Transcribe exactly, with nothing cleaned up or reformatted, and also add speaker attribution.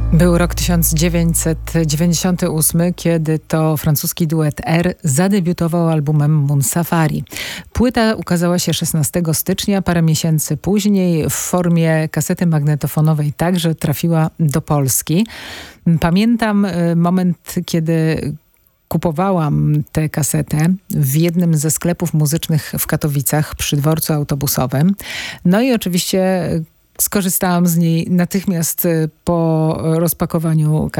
Speaker 1: Był rok tysiąc dziewięćset dziewięćdziesiąty ósmy, kiedy to francuski duet R zadebiutował albumem Moon Safari. Płyta ukazała się szesnastego stycznia, parę miesięcy później w formie kasety magnetofonowej także trafiła do Polski. Pamiętam moment, kiedy kupowałam tę kasetę w jednym ze sklepów muzycznych w Katowicach przy dworcu autobusowym. No i oczywiście skorzystałam z niej natychmiast po rozpakowaniu